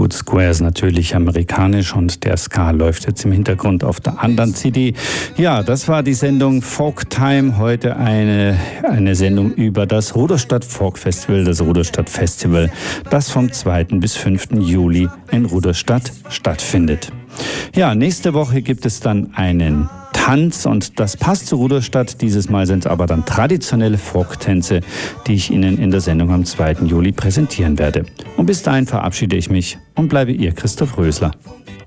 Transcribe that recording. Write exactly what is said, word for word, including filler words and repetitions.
Gut, Square ist natürlich amerikanisch und der Ska läuft jetzt im Hintergrund auf der anderen C D. Ja, das war die Sendung Folk Time. Heute eine, eine Sendung über das Ruderstadt Folk Festival, das Ruderstadt Festival, das vom zweiten bis fünften Juli in Ruderstadt stattfindet. Ja, nächste Woche gibt es dann einen Tanz und das passt zu Ruderstadt. Dieses Mal sind es aber dann traditionelle Folktänze, die ich Ihnen in der Sendung am zweiten Juli präsentieren werde. Und bis dahin verabschiede ich mich und bleibe Ihr Christoph Rösler.